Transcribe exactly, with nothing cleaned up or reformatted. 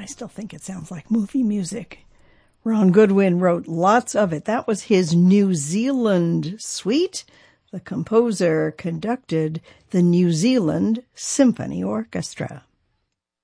I still think it sounds like movie music. Ron Goodwin wrote lots of it. That was his New Zealand suite. The composer conducted the New Zealand Symphony Orchestra.